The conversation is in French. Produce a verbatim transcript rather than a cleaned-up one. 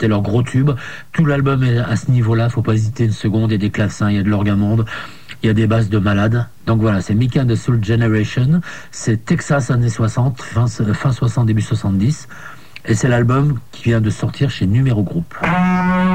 c'était leur gros tube. Tout l'album est à ce niveau-là, faut pas hésiter une seconde. Il y a des clavecins, il y a de l'orgamonde, il y a des basses de malade. Donc voilà, c'est Mickey and the Soul Generation. C'est Texas années soixante, fin, fin soixante, début soixante-dix. Et c'est l'album qui vient de sortir chez Numéro Group.